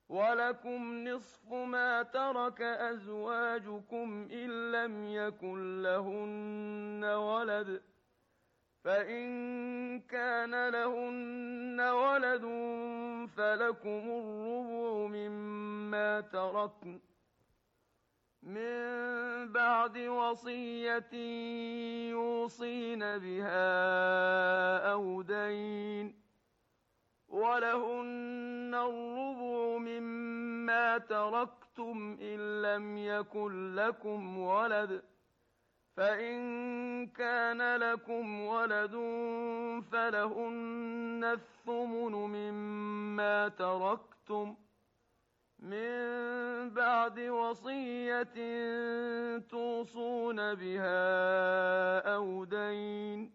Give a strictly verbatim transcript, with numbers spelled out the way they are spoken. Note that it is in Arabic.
ولكم نصف ما ترك أزواجكم إن لم يكن لهن ولد، فإن كان لهن ولد فلكم الربع مما تركن من بعد وصية يوصين بها أو دين، ولهن الربع مما تركتم إن لم يكن لكم ولد، فإن كان لكم ولد فلهن الثمن مما تركتم من بعد وصية توصون بها أو دين،